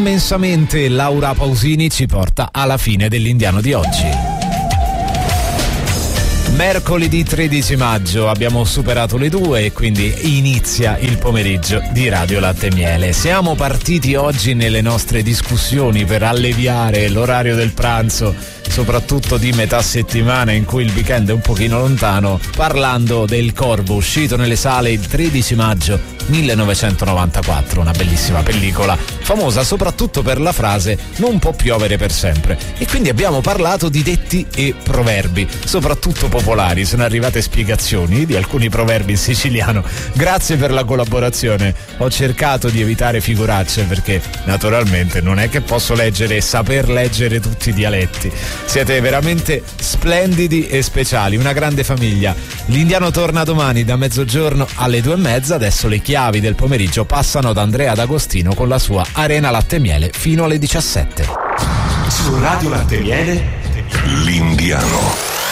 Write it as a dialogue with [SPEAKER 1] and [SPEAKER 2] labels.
[SPEAKER 1] immensamente Laura Pausini ci porta alla fine dell'Indiano di oggi. Mercoledì 13 maggio abbiamo superato le 2 e quindi inizia il pomeriggio di Radio Latte e Miele. Siamo partiti oggi nelle nostre discussioni per alleviare l'orario del pranzo, soprattutto di metà settimana in cui il weekend è un pochino lontano, parlando del Corvo, uscito nelle sale il 13 maggio 1994, una bellissima pellicola, famosa soprattutto per la frase "non può piovere per sempre", e quindi abbiamo parlato di detti e proverbi, soprattutto popolari. Sono arrivate spiegazioni di alcuni proverbi in siciliano. Grazie per la collaborazione. Ho cercato di evitare figuracce perché naturalmente non è che posso leggere e saper leggere tutti i dialetti. Siete veramente splendidi e speciali, una grande famiglia. L'Indiano torna domani da mezzogiorno alle 2:30. Adesso le chiavi del pomeriggio passano ad Andrea D'Agostino con la sua Arena Latte e Miele fino alle 17.
[SPEAKER 2] Su Radio Latte e Miele, l'Indiano.